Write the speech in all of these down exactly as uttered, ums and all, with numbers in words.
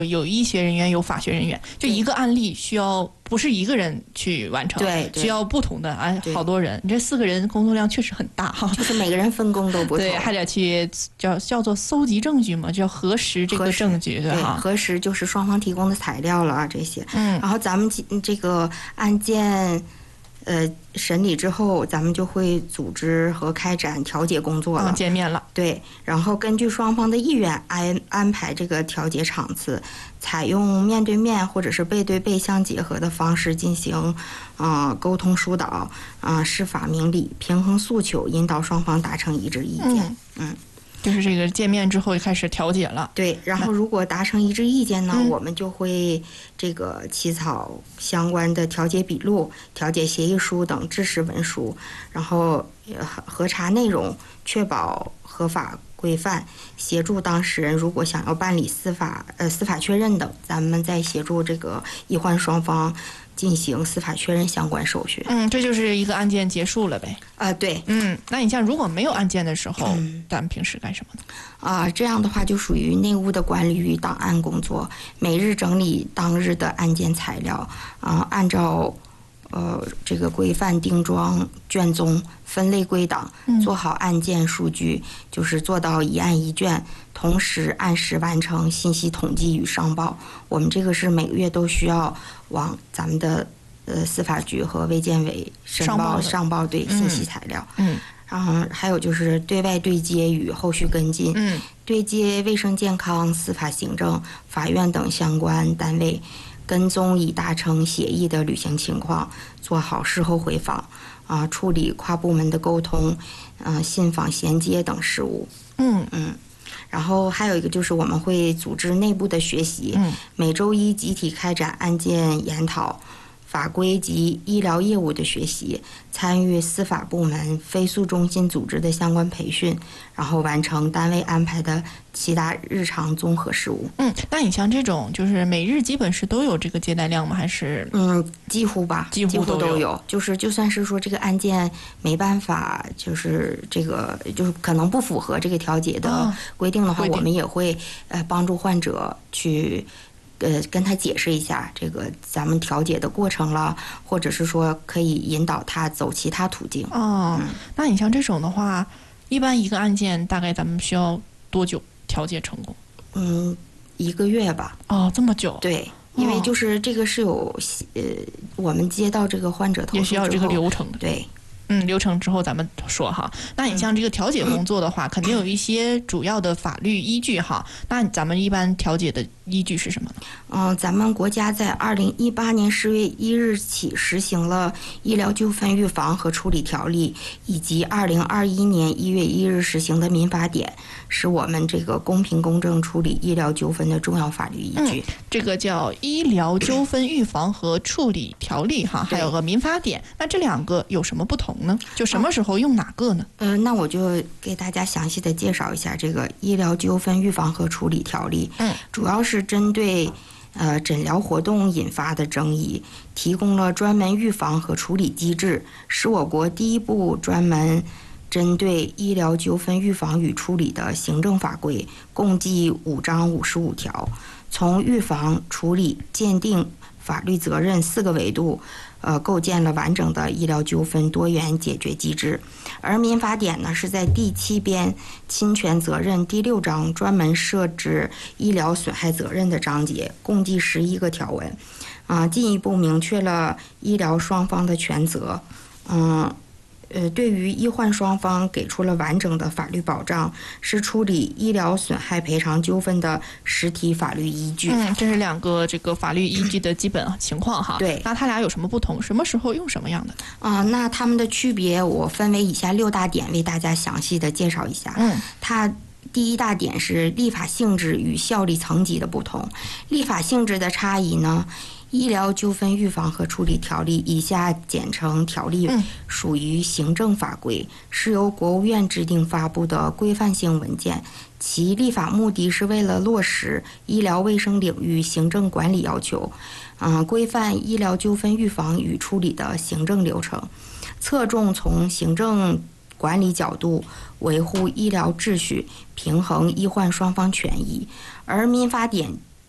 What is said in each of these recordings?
有医学人员，有法学人员，就一个案例需要不是一个人去完成， 对， 需要不同的啊，好多人，你这四个人工作量确实很大哈， 就是每个人分工都不同， 对，还得去叫叫做搜集证据嘛，叫核实这个证据， 对哈，核实就是双方提供的材料了啊这些， 嗯， 然后咱们这个案件。呃，审理之后，咱们就会组织和开展调解工作了， 啊、见面了。 对，然后根据双方的意愿安安排这个调解场次，采用面对面或者是背对背相结合的方式进行，啊、呃、沟通疏导，啊、呃、释法明理，平衡诉求，引导双方达成一致意见。嗯。嗯就是这个见面之后就开始调解了， 对，然后如果达成一致意见呢， 嗯、 我们就会这个起草相关的调解笔录、调解协议书等制式文书，然后核查内容，确保合法规范，协助当事人如果想要办理司法呃司法确认等，咱们再协助这个医患双方进行司法确认相关手续。 嗯，这就是一个案件结束了呗。 啊、呃，对。 嗯，那你像如果没有案件的时候，嗯、咱们平时干什么呢？ 啊、呃，这样的话就属于内务的管理与档案工作，每日整理当日的案件材料，啊、呃，按照呃这个规范定装、卷宗、分类归档，做好案件数据，嗯、就是做到一案一卷，同时按时完成信息统计与上报。我们这个是每个月都需要往咱们的呃司法局和卫健委申报上报对信息材料。 嗯。 然后还有就是对外对接与后续跟进， 嗯， 对接卫生健康、司法行政、法院等相关单位，跟踪已达成协议的履行情况，做好事后回访，啊、呃，处理跨部门的沟通，呃，信访衔接等事务。 嗯嗯。然后还有一个就是我们会组织内部的学习， 嗯、 每周一集体开展案件研讨。法规及医疗业务的学习，参与司法部门非诉中心组织的相关培训，然后完成单位安排的其他日常综合事务。 嗯，那你像这种就是每日基本是都有这个接待量吗？还是嗯，几乎吧， 几乎都有。都有就是就算是说这个案件没办法，就是这个就是可能不符合这个调解的规定的话，哦、我们也会呃帮助患者去。呃，跟他解释一下这个咱们调解的过程了，或者是说可以引导他走其他途径。 哦， 嗯、 那你像这种的话，一般一个案件大概咱们需要多久调解成功？ 嗯，一个月吧。 哦，这么久？ 对，因为就是这个是有呃，我们接到这个患者投诉之后也需要这个流程的。 对。 嗯，流程之后咱们说哈。那你像这个调解工作的话，嗯、肯定有一些主要的法律依据哈。那咱们一般调解的依据是什么呢？ 嗯、呃，咱们国家在二零一八年十月一日起实行了医疗纠纷预防和处理条例，以及二零二一年一月一日实行的民法典，是我们这个公平公正处理医疗纠纷的重要法律依据。 嗯、这个叫医疗纠纷预防和处理条例哈，还有个民法典。那这两个有什么不同？就什么时候用哪个呢？ 呃，那我就给大家详细的介绍一下这个医疗纠纷预防和处理条例。 嗯， 主要是针对呃诊疗活动引发的争议，提供了专门预防和处理机制，是我国第一部专门针对医疗纠纷预防与处理的行政法规，共计五章五十五条，从预防、处理、鉴定、法律责任四个维度。呃，构建了完整的医疗纠纷多元解决机制，而民法典呢是在第七编侵权责任第六章专门设置医疗损害责任的章节，共计十一个条文，啊、呃，进一步明确了医疗双方的权责，嗯。呃，对于医患双方给出了完整的法律保障，是处理医疗损害赔偿纠纷的实体法律依据。 嗯，这是两个这个法律依据的基本情况哈。 对， 那它俩有什么不同？什么时候用什么样的？ 啊、呃，那它们的区别我分为以下六大点，为大家详细的介绍一下。 嗯， 它第一大点是立法性质与效力层级的不同。立法性质的差异呢？医疗纠纷预防和处理条例（以下简称条例）属于行政法规，是由国务院制定发布的规范性文件，其立法目的是为了落实医疗卫生领域行政管理要求，嗯、呃，规范医疗纠纷预防与处理的行政流程，侧重从行政管理角度维护医疗秩序，平衡医患双方权益。而民法典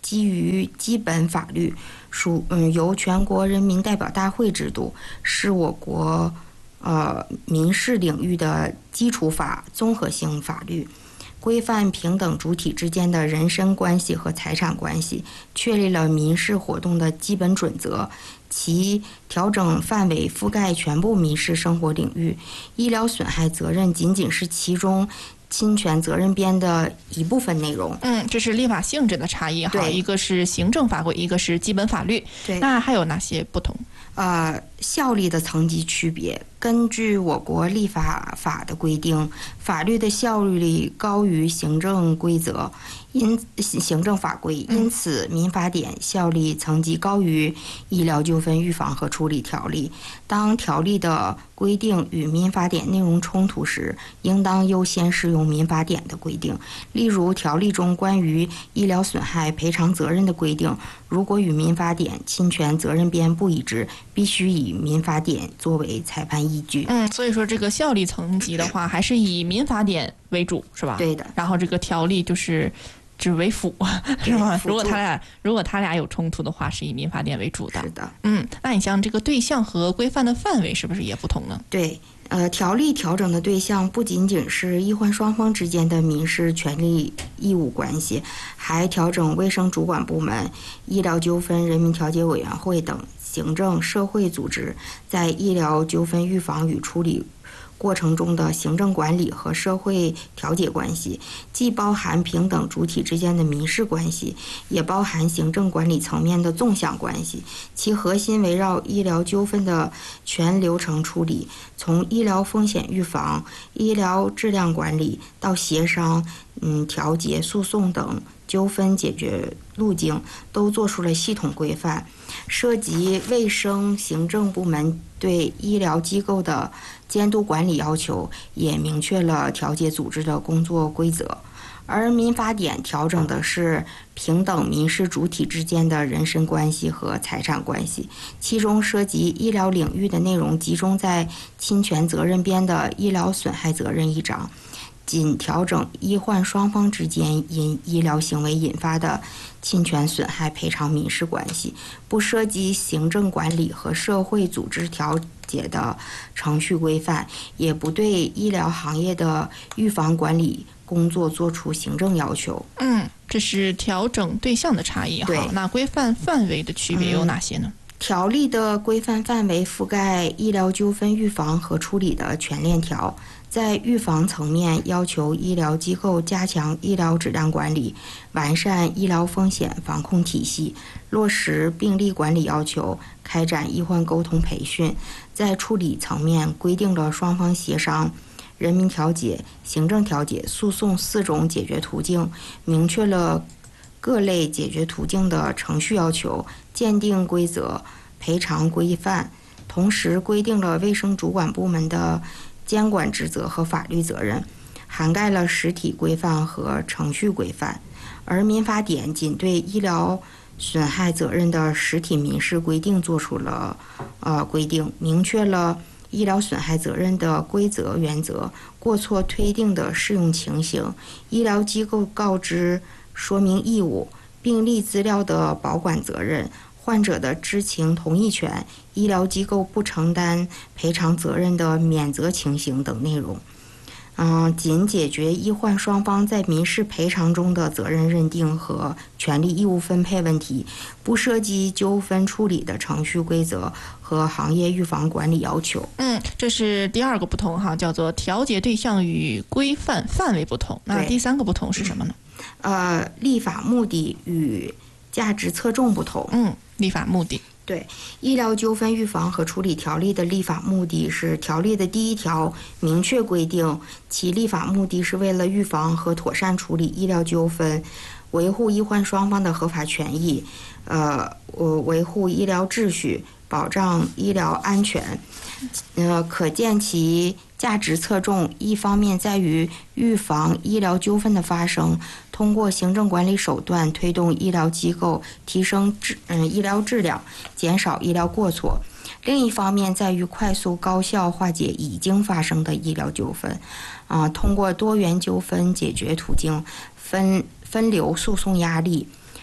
基于基本法律，属嗯由全国人民代表大会制度，是我国呃民事领域的基础法综合性法律，规范平等主体之间的人身关系和财产关系，确立了民事活动的基本准则。其调整范围覆盖全部民事生活领域，医疗损害责任仅仅是其中侵权责任编的一部分内容。 嗯，这是立法性质的差异哈， 对， 一个是行政法规，一个是基本法律。 对， 那还有哪些不同？ 呃，效力的层级区别，根据我国立法法的规定，法律的效力高于行政规则，因行政法规，因此民法典效力层级高于医疗纠纷预防和处理条例。当条例的规定与民法典内容冲突时，应当优先适用民法典的规定。例如，条例中关于医疗损害赔偿责任的规定，如果与民法典侵权责任编不一致，必须以民法典作为裁判依据。 嗯，所以说这个效力层级的话，还是以民法典为主，是吧？ 对的。 然后这个条例就是只为辅，是吧？如果他俩如果他俩有冲突的话，是以民法典为主的。 是的。 嗯，那你像这个对象和规范的范围是不是也不同呢？ 对。呃，条例调整的对象不仅仅是医患双方之间的民事权利义务关系，还调整卫生主管部门、医疗纠纷人民调解委员会等行政社会组织在医疗纠纷预防与处理过程中的行政管理和社会调解关系，既包含平等主体之间的民事关系，也包含行政管理层面的纵向关系。其核心围绕医疗纠纷的全流程处理，从医疗风险预防、医疗质量管理到协商、嗯调解、诉讼等纠纷解决路径，都做出了系统规范。涉及卫生行政部门对医疗机构的监督管理要求，也明确了调解组织的工作规则。而民法典调整的是平等民事主体之间的人身关系和财产关系，其中涉及医疗领域的内容集中在侵权责任编的医疗损害责任一章，仅调整医患双方之间因医疗行为引发的侵权损害赔偿民事关系，不涉及行政管理和社会组织调解的程序规范，也不对医疗行业的预防管理工作作出行政要求。 嗯，这是调整对象的差异哈。那规范范围的区别有哪些呢？ 嗯，条例的规范范围覆盖医疗纠纷预防和处理的全链条。在预防层面，要求医疗机构加强医疗质量管理，完善医疗风险防控体系，落实病例管理要求，开展医患沟通培训。在处理层面，规定了双方协商、人民调解、行政调解、诉讼四种解决途径，明确了各类解决途径的程序要求，鉴定规则、赔偿规范，同时规定了卫生主管部门的监管职责和法律责任，涵盖了实体规范和程序规范。而民法典仅对医疗损害责任的实体民事规定做出了呃规定，明确了医疗损害责任的规则原则、过错推定的适用情形、医疗机构告知说明义务、病例资料的保管责任、患者的知情同意权、医疗机构不承担赔偿责任的免责情形等内容。嗯，仅解决医患双方在民事赔偿中的责任认定和权利义务分配问题，不涉及纠纷处理的程序规则和行业预防管理要求。 嗯，这是第二个不同哈，叫做调解对象与规范范围不同。那第三个不同是什么呢？ 呃，立法目的与价值侧重不同。 嗯，立法目的。 对，医疗纠纷预防和处理条例的立法目的是条例的第一条明确规定，其立法目的是为了预防和妥善处理医疗纠纷，维护医患双方的合法权益，呃，维护医疗秩序，保障医疗安全。呃，可见其价值侧重，一方面在于预防医疗纠纷的发生，通过行政管理手段推动医疗机构提升质嗯医疗质量，减少医疗过错；另一方面在于快速高效化解已经发生的医疗纠纷，啊、呃，通过多元纠纷解决途径分分流诉讼压力，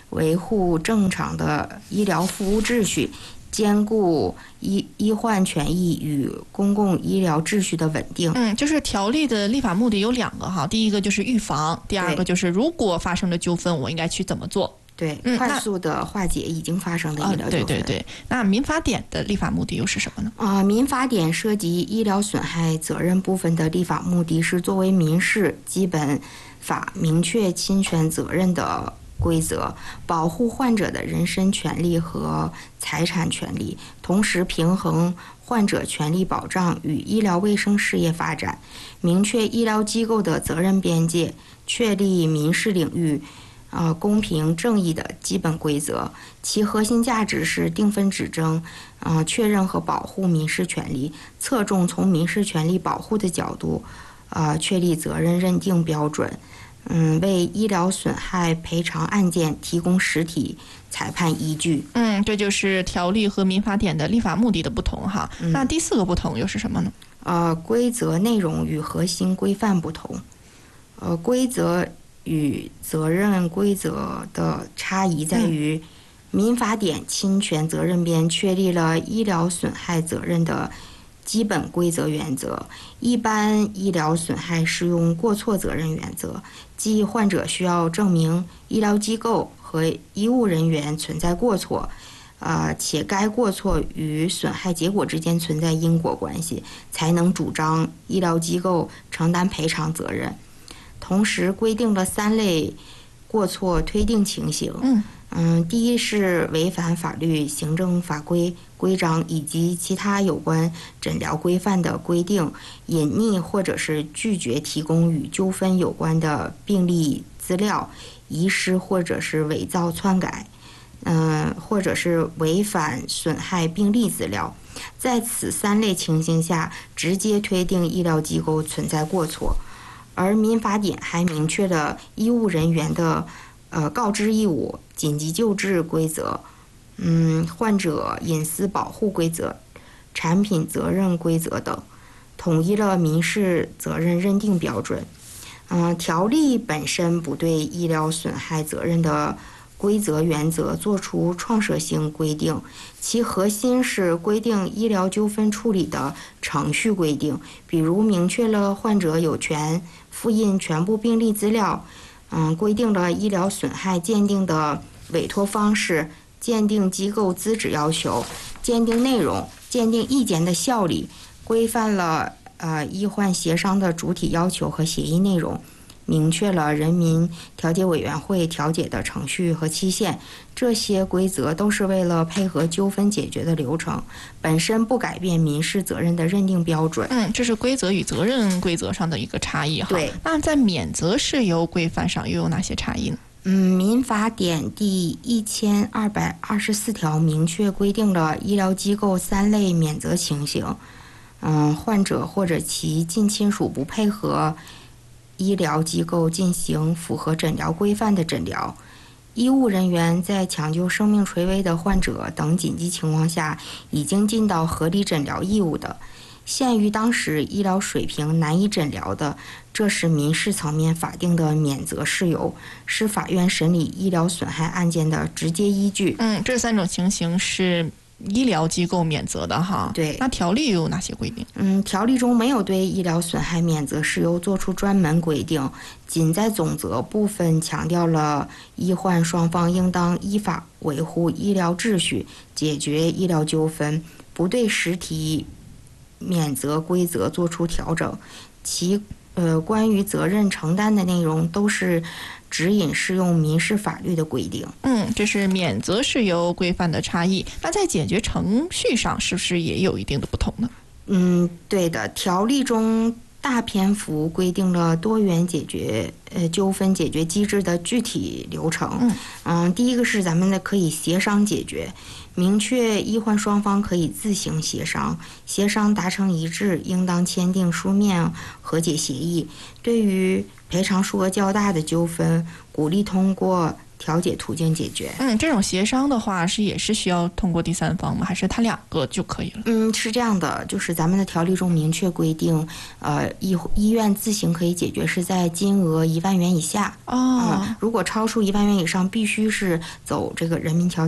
维护正常的医疗服务秩序，兼顾医医患权益与公共医疗秩序的稳定。 嗯，就是条例的立法目的有两个哈，第一个就是预防，第二个就是如果发生了纠纷，我应该去怎么做？ 对， 嗯、 快速的化解已经发生的医疗纠纷。 啊、对对对。那民法典的立法目的又是什么呢？ 啊、呃，民法典涉及医疗损害责任部分的立法目的是作为民事基本法明确侵权责任的规则，保护患者的人身权利和财产权利，同时平衡患者权利保障与医疗卫生事业发展，明确医疗机构的责任边界，确立民事领域呃公平正义的基本规则。其核心价值是定分指征，呃确认和保护民事权利，侧重从民事权利保护的角度，呃确立责任认定标准。嗯，为医疗损害赔偿案件提供实体裁判依据。 嗯，这就是条例和民法典的立法目的的不同哈。嗯、那第四个不同又是什么呢？ 呃，规则内容与核心规范不同。呃，规则与责任规则的差异在于，嗯、民法典侵权责任编确立了医疗损害责任的基本规则原则，一般医疗损害适用过错责任原则，即患者需要证明医疗机构和医务人员存在过错，呃，且该过错与损害结果之间存在因果关系，才能主张医疗机构承担赔偿责任。同时规定了三类过错推定情形。 嗯嗯，第一是违反法律、行政法规、规章以及其他有关诊疗规范的规定，隐匿或者是拒绝提供与纠纷有关的病历资料，遗失或者是伪造篡改，嗯，或者是违反损害病历资料。在此三类情形下，直接推定医疗机构存在过错。而民法典还明确了医务人员的呃告知义务、紧急救治规则、嗯患者隐私保护规则、产品责任规则等，统一了民事责任认定标准。嗯、呃，条例本身不对医疗损害责任的规则原则作出创设性规定，其核心是规定医疗纠纷处理的程序规定，比如明确了患者有权复印全部病历资料，嗯，规定了医疗损害鉴定的委托方式、鉴定机构资质要求、鉴定内容、鉴定意见的效力，规范了呃医患协商的主体要求和协议内容，明确了人民调解委员会调解的程序和期限。这些规则都是为了配合纠纷解决的流程，本身不改变民事责任的认定标准。 嗯，这是规则与责任规则上的一个差异哈。 对。 那在免责事由规范上又有哪些差异呢？ 嗯，民法典第一千二百二十四条明确规定了医疗机构三类免责情形。嗯，患者或者其近亲属不配合医疗机构进行符合诊疗规范的诊疗，医务人员在抢救生命垂危的患者等紧急情况下已经尽到合理诊疗义务的，限于当时医疗水平难以诊疗的，这是民事层面法定的免责事由，是法院审理医疗损害案件的直接依据。 嗯，这三种情形是医疗机构免责的哈。 对。 那条例又有哪些规定？ 嗯，条例中没有对医疗损害免责事由作出专门规定，仅在总则部分强调了医患双方应当依法维护医疗秩序，解决医疗纠纷，不对实体免责规则作出调整。其呃关于责任承担的内容都是指引适用民事法律的规定。 嗯，这是免责事由规范的差异。那在解决程序上是不是也有一定的不同呢？ 嗯，对的。条例中大篇幅规定了多元解决呃纠纷解决机制的具体流程。 嗯， 嗯第一个是咱们的可以协商解决，明确医患双方可以自行协商，协商达成一致，应当签订书面和解协议。对于赔偿数额较大的纠纷，鼓励通过调解途径解决。 嗯，这种协商的话是也是需要通过第三方吗？还是他两个就可以了？ 嗯，是这样的，就是咱们的条例中明确规定，呃，医医院自行可以解决是在金额一万元以下。 哦、 嗯，如果超出一万元以上，必须是走这个人民调